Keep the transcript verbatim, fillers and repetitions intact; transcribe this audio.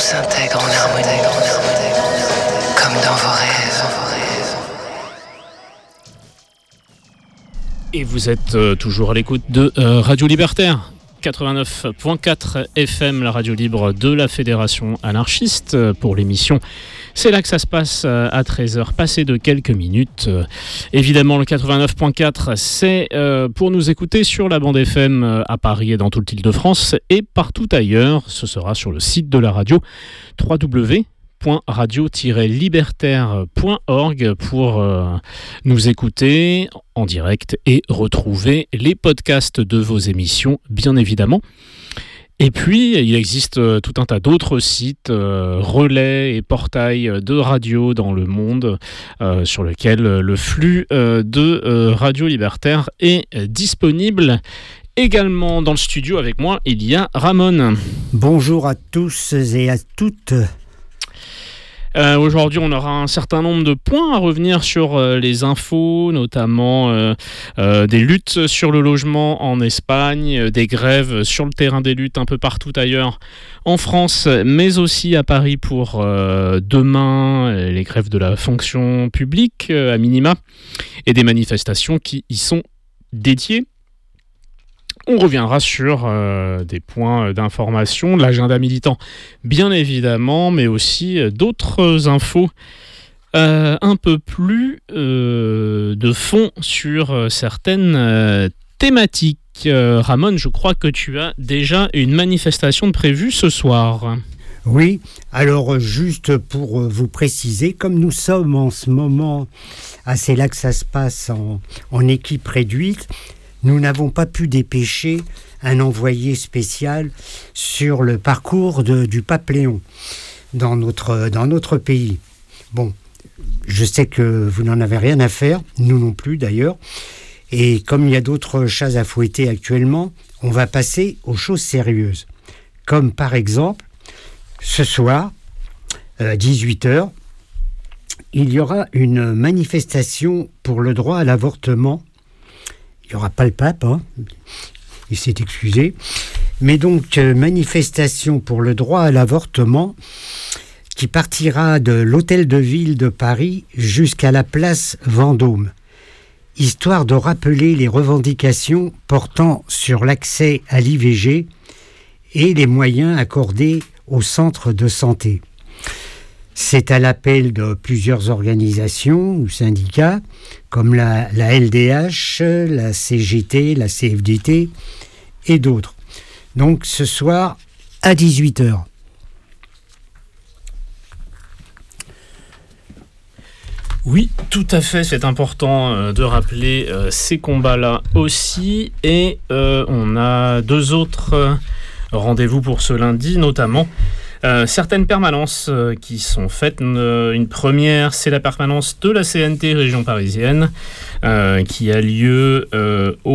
s'intègre en harmonie, comme dans vos rêves. Et vous êtes euh, toujours à l'écoute de euh, Radio Libertaire, quatre-vingt-neuf virgule quatre F M, la radio libre de la Fédération anarchiste, euh, pour l'émission. C'est là que ça se passe euh, à treize heures, passé de quelques minutes. Euh, évidemment, le quatre-vingt-neuf virgule quatre, c'est euh, pour nous écouter sur la bande F M euh, à Paris et dans toute l'Île-de-France et partout ailleurs. Ce sera sur le site de la radio, w w w point radio tiret libertaire point org, pour euh, nous écouter en direct et retrouver les podcasts de vos émissions, bien évidemment. Et puis, il existe euh, tout un tas d'autres sites, euh, relais et portails de radio dans le monde, euh, sur lesquels le flux euh, de euh, Radio Libertaire est euh, disponible. Également dans le studio avec moi, il y a Ramon. Bonjour à tous et à toutes. Euh, aujourd'hui, on aura un certain nombre de points à revenir sur euh, les infos, notamment euh, euh, des luttes sur le logement en Espagne, euh, des grèves sur le terrain des luttes un peu partout ailleurs en France, mais aussi à Paris pour euh, demain, les grèves de la fonction publique euh, à minima, et des manifestations qui y sont dédiées. On reviendra sur euh, des points d'information, de l'agenda militant, bien évidemment, mais aussi euh, d'autres infos euh, un peu plus euh, de fond sur euh, certaines euh, thématiques. Euh, Ramon, je crois que tu as déjà une manifestation de prévue ce soir. Oui, alors juste pour vous préciser, comme nous sommes en ce moment, ah, c'est là que ça se passe en, en équipe réduite, nous n'avons pas pu dépêcher un envoyé spécial sur le parcours de, du pape Léon dans notre, dans notre pays. Bon, je sais que vous n'en avez rien à faire, nous non plus d'ailleurs, et comme il y a d'autres chats à fouetter actuellement, on va passer aux choses sérieuses. Comme par exemple, ce soir, à dix-huit heures, il y aura une manifestation pour le droit à l'avortement. Il n'y aura pas le pape, hein. Il s'est excusé. Mais donc, euh, manifestation pour le droit à l'avortement qui partira de l'hôtel de ville de Paris jusqu'à la place Vendôme, histoire de rappeler les revendications portant sur l'accès à l'I V G et les moyens accordés aux centres de santé. C'est à l'appel de plusieurs organisations ou syndicats, comme la, la L D H, la C G T, la C F D T et d'autres. Donc ce soir à dix-huit heures. Oui, tout à fait, c'est important euh, de rappeler euh, ces combats-là aussi. Et euh, on a deux autres euh, rendez-vous pour ce lundi, notamment Euh, certaines permanences euh, qui sont faites. Une, une première, c'est la permanence de la C N T région parisienne, euh, qui a lieu euh, au